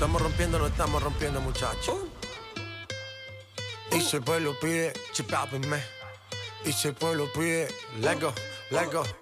no estamos rompiendo, muchachos. Y si el pueblo pide, chipápenme. Y si el pueblo pide, let go, let go.